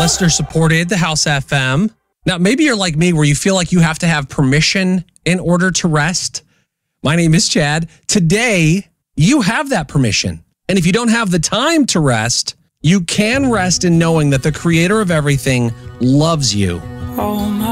listener supported the House FM. Now, maybe you're like me where you feel like you have to have permission in order to rest. My name is Chad. Today, you have that permission. And if you don't have the time to rest, you can rest in knowing that the creator of everything loves you. Oh my.